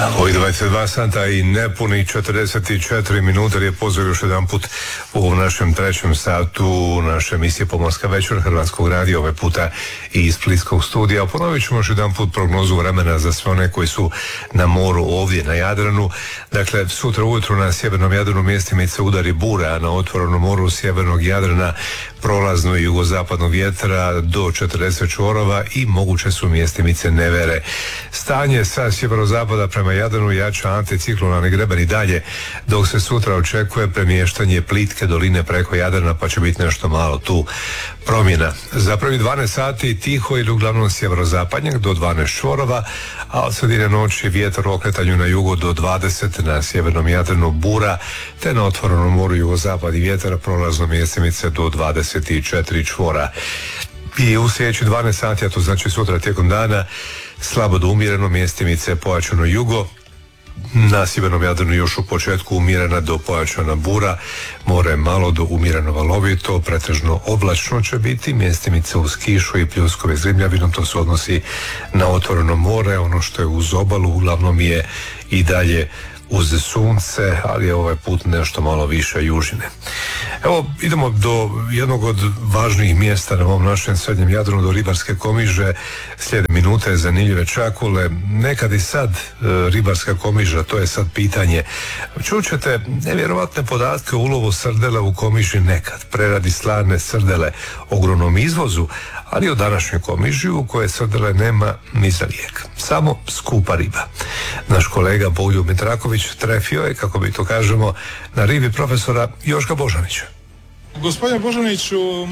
Ovo je 22 sata i nepuni 44 minuta je pozor još jedan put u našem trećem satu naše emisije Pomorska večer Hrvatskog radija, ovaj puta i iz Splitskog studija. Ponovit ćemo još jedan put prognozu vremena za sve one koji su na moru ovdje na Jadranu. Dakle, sutra ujutro na sjevernom Jadranu mjestimice udari bura, a na otvorenom moru sjevernog Jadrana prolazno i jugozapadnog vjetra do 40 čvorova i moguće su mjestimice nevere. Stanje sa sjeverozapada prema Jadranu jača anticiklonalni greben i dalje, dok se sutra očekuje premještanje plitke doline preko Jadrana, pa će biti nešto malo tu promjena. Za prvi 12 sati tiho ili uglavnom sjeverozapadnjak do 12 čvorova, a od sredine noći vjetar u okretanju na jugo do 20, na sjevernom Jadranu bura, te na otvorenom moru jugozapad i vjetar prolazno mjestimice do 24 čvora. I u sljedeći 12 sati, a to znači sutra tijekom dana, slabo do umjereno mjestimice pojačano jugo, na sjevernom Jadranu još u početku umjerena do pojačana bura, more malo do umjereno valovito, pretežno oblačno će biti, mjestimice uz kišu i pljuskove zrimljavinom, to se odnosi na otvoreno more, ono što je uz obalu uglavnom je i dalje uz sunce, ali je ovaj put nešto malo više južine. Evo, idemo do jednog od važnijih mjesta na ovom našem srednjem Jadranu, do Ribarske Komiže. Slijede minute zanimljive čakule. Nekad i sad Ribarska Komiža, to je sad pitanje. Čućete nevjerovatne podatke o ulovu srdele u Komiži nekad, preradi slane srdele, ogromnom izvozu, ali o današnjoj Komiži u kojoj srdele nema ni za lijek. Samo skupa riba. Naš kolega Boljub Mitraković trefio je, kako bi to kažemo, na ribi profesora Joška Božanića. Gospodine Božaniću,